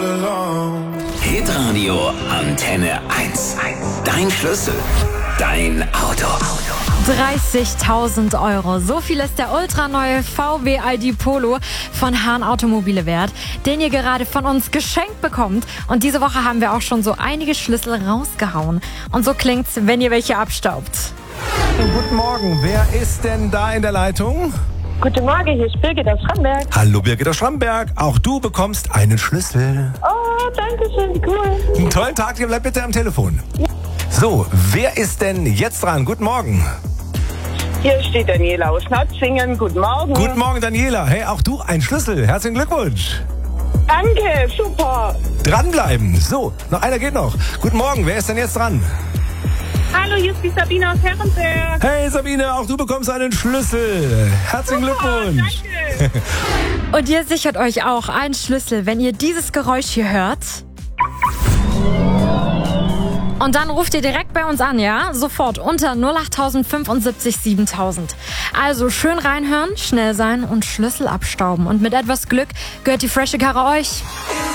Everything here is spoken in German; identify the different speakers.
Speaker 1: Hitradio Antenne 1. Dein Schlüssel. Dein Auto.
Speaker 2: 30.000 Euro. So viel ist der ultraneue VW ID Polo von Hahn Automobile wert, den ihr gerade von uns geschenkt bekommt. Und diese Woche haben wir auch schon so einige Schlüssel rausgehauen. Und so klingt's, wenn ihr welche abstaubt.
Speaker 3: Guten Morgen, wer ist denn da in der Leitung?
Speaker 4: Guten Morgen, hier ist Birgit aus Schramberg.
Speaker 3: Hallo Birgit aus Schramberg, auch du bekommst einen Schlüssel.
Speaker 4: Oh, danke schön, wie cool.
Speaker 3: Einen tollen Tag, dir bleibt bitte am Telefon. So, wer ist denn jetzt dran? Guten Morgen.
Speaker 4: Hier steht Daniela aus Schnatzingen. Guten Morgen.
Speaker 3: Guten Morgen, Daniela. Hey, auch du ein Schlüssel. Herzlichen Glückwunsch.
Speaker 4: Danke, super.
Speaker 3: Dranbleiben. So, noch einer geht noch. Guten Morgen, wer ist denn jetzt dran?
Speaker 4: Hallo, hier ist die Sabine aus Herrenberg.
Speaker 3: Hey Sabine, auch du bekommst einen Schlüssel. Herzlichen Glückwunsch.
Speaker 4: Danke.
Speaker 2: Und ihr sichert euch auch einen Schlüssel, wenn ihr dieses Geräusch hier hört. Und dann ruft ihr direkt bei uns an, ja? Sofort unter 08075 7000. Also schön reinhören, schnell sein und Schlüssel abstauben. Und mit etwas Glück gehört die frische Karre euch.